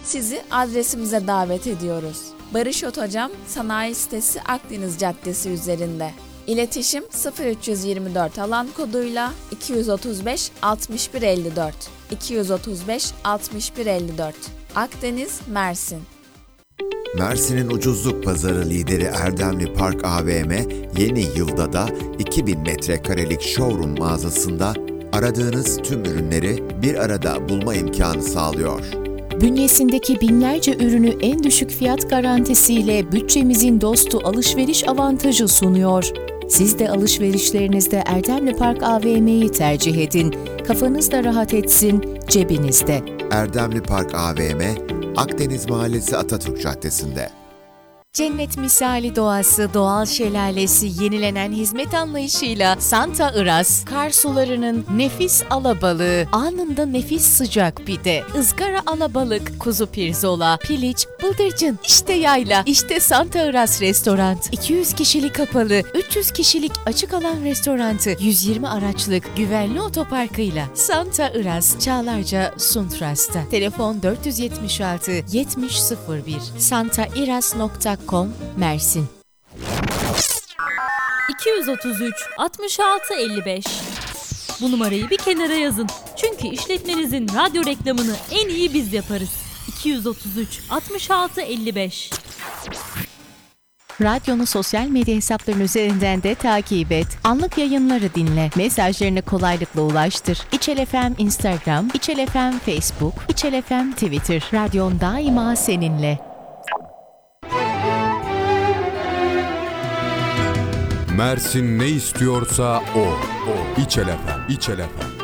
Sizi adresimize davet ediyoruz. Barış Otocan Sanayi Sitesi Akdeniz Caddesi üzerinde. İletişim 0324 alan koduyla 235 6154. 235 6154. Akdeniz, Mersin. Mersin'in ucuzluk pazarı lideri Erdemli Park AVM yeni yılda da 2000 metrekarelik showroom mağazasında aradığınız tüm ürünleri bir arada bulma imkanı sağlıyor. Bünyesindeki binlerce ürünü en düşük fiyat garantisiyle bütçemizin dostu alışveriş avantajı sunuyor. Siz de alışverişlerinizde Erdemli Park AVM'yi tercih edin. Kafanız da rahat etsin, cebinizde. Erdemli Park AVM, Akdeniz Mahallesi Atatürk Caddesi'nde. Cennet misali doğası, doğal şelalesi, yenilenen hizmet anlayışıyla Santa Iraz, kar sularının nefis alabalığı, anında nefis sıcak pide, ızgara alabalık, kuzu pirzola, piliç, bıldırcın, işte yayla, işte Santa Iraz Restoran. 200 kişilik kapalı, 300 kişilik açık alan restoranı, 120 araçlık güvenli otoparkıyla Santa Iraz, Çağlarca, Suntras'ta. Telefon 476 7001 santairaz.com Mersin. 233 66 55. Bu numarayı bir kenara yazın. Çünkü işletmenizin radyo reklamını en iyi biz yaparız. 233 66 55. Radyonu sosyal medya hesaplarının üzerinden de takip et. Anlık yayınları dinle. Mesajlarını kolaylıkla ulaştır. İçel FM Instagram, İçel FM Facebook, İçel FM Twitter. Radyon daima seninle. Mersin ne istiyorsa o. İçel FM.